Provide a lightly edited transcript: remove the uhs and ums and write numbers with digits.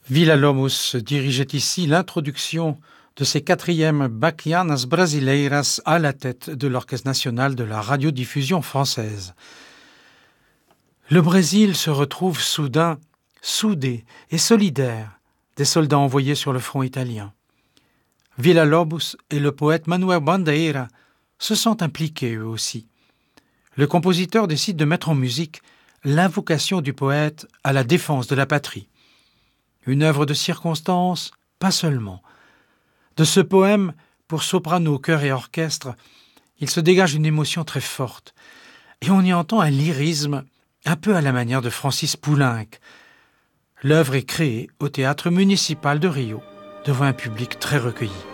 Villa-Lobos dirigeait ici l'introduction de ses 4e Baquianas Brasileiras à la tête de l'Orchestre national de la radiodiffusion française. Le Brésil se retrouve soudain soudé et solidaire des soldats envoyés sur le front italien. Villa-Lobos et le poète Manuel Bandeira se sentent impliqués eux aussi. Le compositeur décide de mettre en musique l'invocation du poète à la défense de la patrie. Une œuvre de circonstance, pas seulement. De ce poème, pour soprano, chœur et orchestre, il se dégage une émotion très forte, et on y entend un lyrisme un peu à la manière de Francis Poulenc. L'œuvre est créée au théâtre municipal de Rio, devant un public très recueilli.